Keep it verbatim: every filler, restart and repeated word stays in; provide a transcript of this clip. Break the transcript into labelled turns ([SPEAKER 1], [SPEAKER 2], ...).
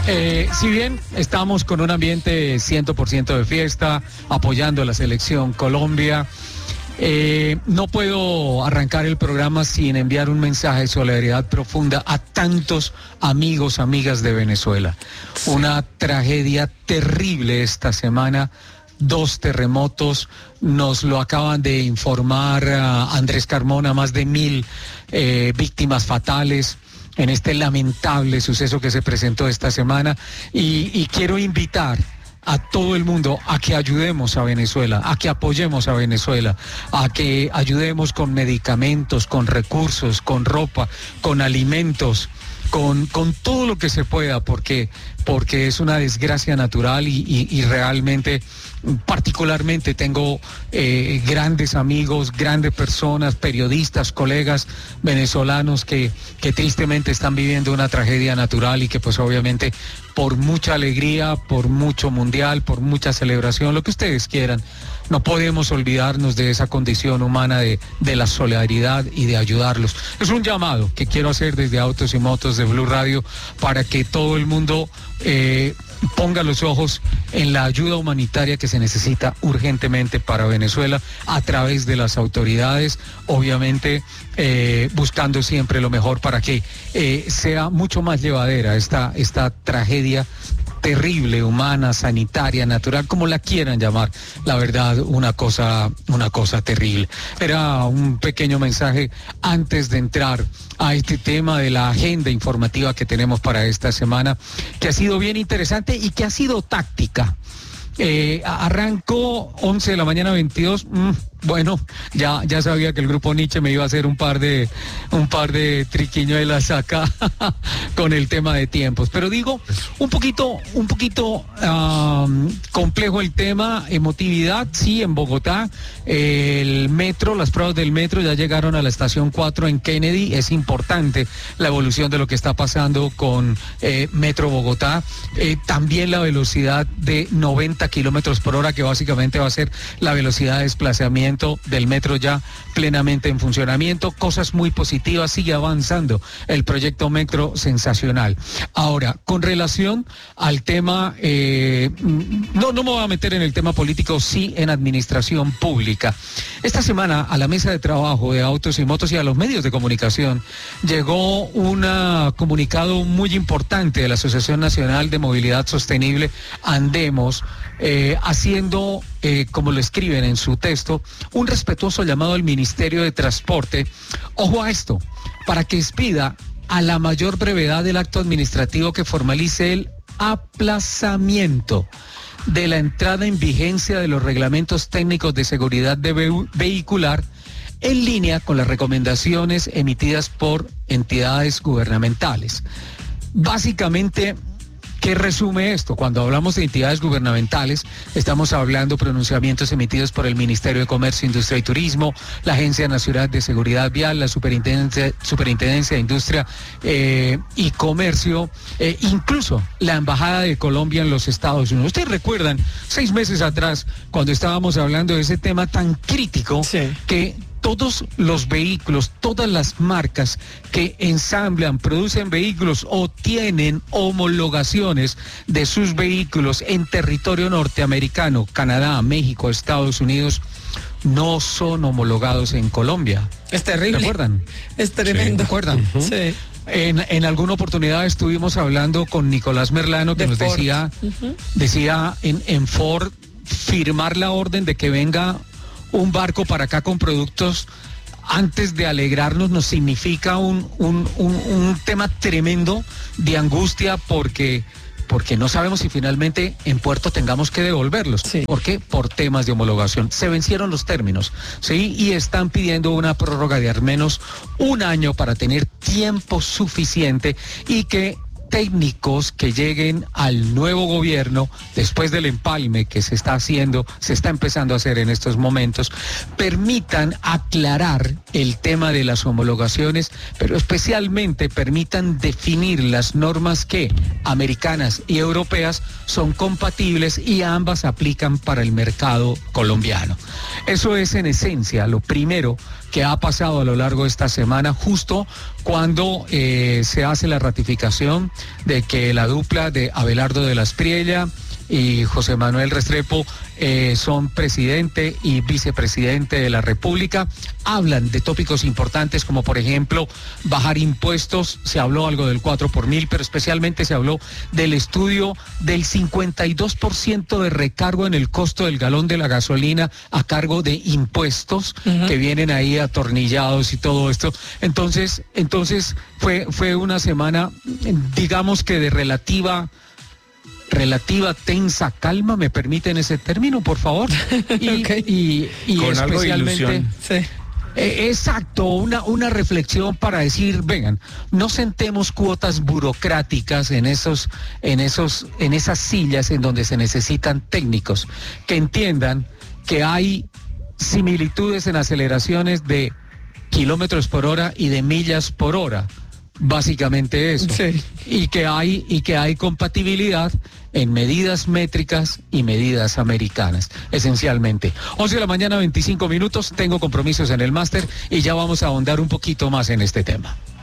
[SPEAKER 1] Eh, si bien estamos con un ambiente cien por ciento de fiesta, apoyando a la selección Colombia, eh, no puedo arrancar el programa sin enviar un mensaje de solidaridad profunda a tantos amigos, amigas de Venezuela. Una tragedia terrible esta semana. Dos terremotos, nos lo acaban de informar uh, Andrés Carmona, más de mil eh, víctimas fatales en este lamentable suceso que se presentó esta semana, y, y quiero invitar a todo el mundo a que ayudemos a Venezuela, a que apoyemos a Venezuela, a que ayudemos con medicamentos, con recursos, con ropa, con alimentos, con, con todo lo que se pueda, porque, porque es una desgracia natural y, y, y realmente, particularmente tengo eh, grandes amigos, grandes personas, periodistas, colegas venezolanos que, que tristemente están viviendo una tragedia natural y que pues obviamente por mucha alegría, por mucho mundial, por mucha celebración, lo que ustedes quieran, no podemos olvidarnos de esa condición humana de, de la solidaridad y de ayudarlos. Es un llamado que quiero hacer desde Autos y Motos de Blue Radio para que todo el mundo eh, ponga los ojos en la ayuda humanitaria que se necesita urgentemente para Venezuela a través de las autoridades, obviamente eh, buscando siempre lo mejor para que eh, sea mucho más llevadera esta, esta tragedia terrible, humana, sanitaria, natural, como la quieran llamar. La verdad, una cosa, una cosa terrible. Era un pequeño mensaje antes de entrar a este tema de la agenda informativa que tenemos para esta semana, que ha sido bien interesante y que ha sido táctica. Eh, arrancó once de la mañana veintidós, mm, bueno, ya, ya sabía que el grupo Nietzsche me iba a hacer un par de, un par de triquiñuelas acá con el tema de tiempos, pero digo, un poquito, un poquito um, complejo el tema, emotividad, sí, en Bogotá, eh, el metro, las pruebas del metro ya llegaron a la estación cuatro en Kennedy, es importante la evolución de lo que está pasando con eh, Metro Bogotá, eh, también la velocidad de noventa kilómetros por hora, que básicamente va a ser la velocidad de desplazamiento del metro ya plenamente en funcionamiento, cosas muy positivas, sigue avanzando el proyecto Metro, sensacional. Ahora, con relación al tema, eh, no, no me voy a meter en el tema político, sí en administración pública. Esta semana a la mesa de trabajo de Autos y Motos y a los medios de comunicación llegó un comunicado muy importante de la Asociación Nacional de Movilidad Sostenible, Andemos, eh, haciendo, eh, como lo escriben en su texto, un respetuoso llamado al Ministerio de Transporte, ojo a esto, para que expida a la mayor brevedad el acto administrativo que formalice el aplazamiento de la entrada en vigencia de los reglamentos técnicos de seguridad de ve- vehicular en línea con las recomendaciones emitidas por entidades gubernamentales. Básicamente, ¿qué resume esto? Cuando hablamos de entidades gubernamentales, estamos hablando de pronunciamientos emitidos por el Ministerio de Comercio, Industria y Turismo, la Agencia Nacional de Seguridad Vial, la Superintendencia, Superintendencia de Industria eh, y Comercio, eh, incluso la Embajada de Colombia en los Estados Unidos. Ustedes recuerdan, seis meses atrás, cuando estábamos hablando de ese tema tan crítico, sí, que todos los vehículos, todas las marcas que ensamblan, producen vehículos o tienen homologaciones de sus vehículos en territorio norteamericano, Canadá, México, Estados Unidos, no son homologados en Colombia.
[SPEAKER 2] Es terrible.
[SPEAKER 1] ¿Recuerdan?
[SPEAKER 2] Es tremendo.
[SPEAKER 1] ¿Recuerdan?
[SPEAKER 2] Uh-huh. Sí.
[SPEAKER 1] En, en alguna oportunidad estuvimos hablando con Nicolás Merlano, que de nos Ford. decía, uh-huh. decía en, en Ford, firmar la orden de que venga un barco para acá con productos antes de alegrarnos nos significa un, un, un, un tema tremendo de angustia porque, porque no sabemos si finalmente en puerto tengamos que devolverlos. Sí. ¿Por qué? Por temas de homologación. Se vencieron los términos, ¿sí? Y están pidiendo una prórroga de al menos un año para tener tiempo suficiente y que técnicos que lleguen al nuevo gobierno después del empalme que se está haciendo, se está empezando a hacer en estos momentos, permitan aclarar el tema de las homologaciones, pero especialmente permitan definir las normas que americanas y europeas son compatibles y ambas aplican para el mercado colombiano. Eso es en esencia lo primero que ha pasado a lo largo de esta semana, justo cuando eh, se hace la ratificación de que la dupla de Abelardo de la Espriella y José Manuel Restrepo eh, son presidente y vicepresidente de la República. Hablan de tópicos importantes como por ejemplo bajar impuestos, se habló algo del cuatro por mil, pero especialmente se habló del estudio del cincuenta y dos por ciento de recargo en el costo del galón de la gasolina a cargo de impuestos uh-huh. que vienen ahí atornillados y todo esto. Entonces, entonces fue, fue una semana, digamos que de relativa relativa tensa calma, me permiten ese término, por favor. Y, okay. y, y
[SPEAKER 2] con
[SPEAKER 1] especialmente,
[SPEAKER 2] algo de ilusión.
[SPEAKER 1] Sí. Eh, exacto, una, una reflexión para decir, vengan, no sentemos cuotas burocráticas en esos, en esos, en esas sillas en donde se necesitan técnicos que entiendan que hay similitudes en aceleraciones de kilómetros por hora y de millas por hora. Básicamente eso. Sí. Y que hay, y que hay compatibilidad en medidas métricas y medidas americanas, esencialmente. once de la mañana, veinticinco minutos, tengo compromisos en el máster y ya vamos a ahondar un poquito más en este tema.